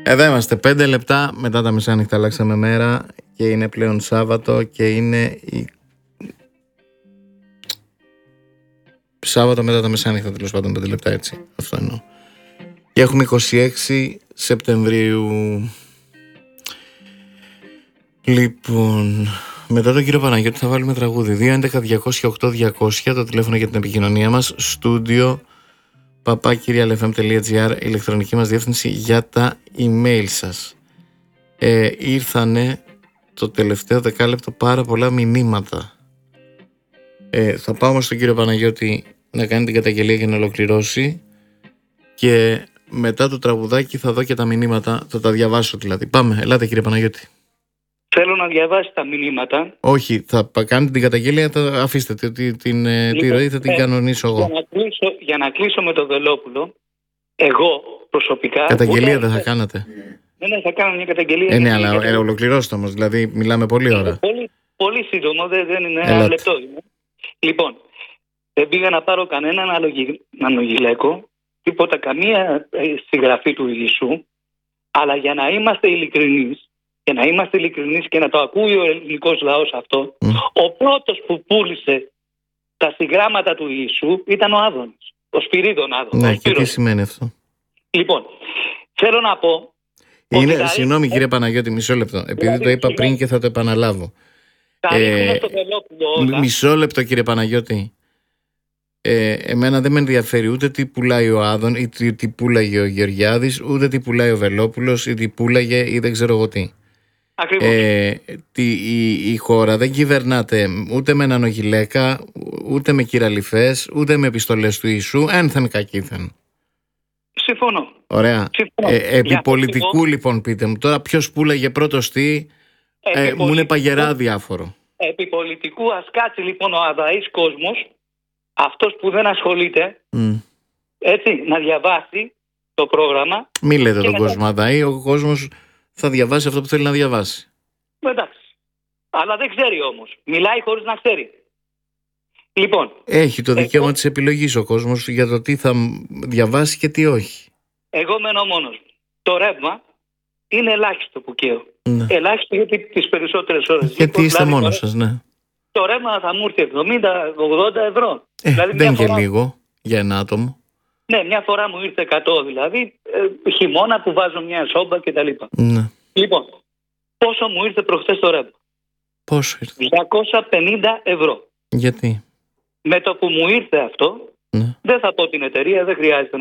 Εδώ είμαστε 5 λεπτά μετά τα μεσάνυχτα, αλλάξαμε μέρα και είναι πλέον Σάββατο και είναι Σάββατο μετά τα μεσάνυχτα, τέλος πάντων 5 λεπτά, έτσι, αυτό εννοώ. Και έχουμε 26 Σεπτεμβρίου. Λοιπόν, μετά τον κύριο Παναγιώτη θα βάλουμε τραγούδι. 211-208-200 το τηλέφωνο για την επικοινωνία μας. Στούντιο papakirialfm.gr, ηλεκτρονική μας διεύθυνση για τα email σας. Ήρθανε το τελευταίο δεκάλεπτο πάρα πολλά μηνύματα. Θα πάω όμως στον κύριο Παναγιώτη να κάνει την καταγγελία για να ολοκληρώσει και μετά το τραγουδάκι θα δω και τα μηνύματα, θα τα διαβάσω δηλαδή. Πάμε, ελάτε κύριε Παναγιώτη. Θέλω να διαβάσει τα μηνύματα. Όχι, θα κάνετε την καταγγελία, αφήστε τη ροή, θα την κανονίσω εγώ. Για να κλείσω με τον Βελόπουλο, εγώ προσωπικά... Καταγγελία δεν θα κάνατε? Ναι, θα κάνω μια καταγγελία. Ναι, αλλά ολοκληρώστε όμως, δηλαδή μιλάμε πολύ ώρα. Πολύ σύντομο, δεν είναι ένα λεπτό. Λοιπόν, δεν πήγα να πάρω κανέναν ανογυλαίκο, τίποτα, καμία συγγραφή του Ιησού, αλλά για να είμαστε ειλικρινείς και να το ακούει ο ελληνικός λαός αυτό, ο πρώτος που πούλησε τα συγγράμματα του Ιησού ήταν ο Άδωνης, ο Σπυρίδων Άδωνης. Ναι, και τι σημαίνει αυτό? Λοιπόν, θέλω να πω... Συγγνώμη κύριε Παναγιώτη, μισό λεπτό, επειδή το είπα πριν και θα το επαναλάβω. Μισό λεπτό κύριε Παναγιώτη. Εμένα δεν με ενδιαφέρει ούτε τι πουλάει ο Άδων ή τι πουλάγε ο Γεωργιάδης, ούτε τι πουλάει ο Βελόπουλος ή τι πουλάγε ή δεν ξέρω εγώ τι. Η χώρα δεν κυβερνάται ούτε με έναν ογιλέκα, ούτε με κυραλιφές, ούτε με επιστολές του Ιησού, ένθεν κακήθεν. Συμφωνώ. Ωραία. Επί πολιτικού λοιπόν πείτε μου τώρα ποιος πουλάγε πρώτος τι, μου είναι παγερά διάφορο. Επί πολιτικού ας κάτσει λοιπόν ο αδαής κόσμος, αυτός που δεν ασχολείται, έτσι, να διαβάσει το πρόγραμμα. Μη λέτε τον κόσμο αδαή, ο κόσμος θα διαβάσει αυτό που θέλει να διαβάσει. Εντάξει. Αλλά δεν ξέρει όμως. Μιλάει χωρίς να ξέρει. Λοιπόν. Έχει το δικαίωμα της επιλογής ο κόσμος για το τι θα διαβάσει και τι όχι. Εγώ μένω μόνος. Το ρεύμα είναι ελάχιστο που καίω. Ναι. Ελάχιστο γιατί τις περισσότερες ώρες. Γιατί είστε μόνος σας, ναι. Το ρεύμα θα μου έρθει 70-80 ευρώ. Δηλαδή, δεν είναι και λίγο για ένα άτομο. Ναι, μια φορά μου ήρθε 100 δηλαδή, χειμώνα που βάζω μια σόμπα κτλ. Ναι. Λοιπόν, πόσο μου ήρθε προχθές το ρεύμα? Πόσο ήρθε? 250 ευρώ. Γιατί? Με το που μου ήρθε αυτό, ναι, δεν θα πω την εταιρεία, δεν χρειάζεται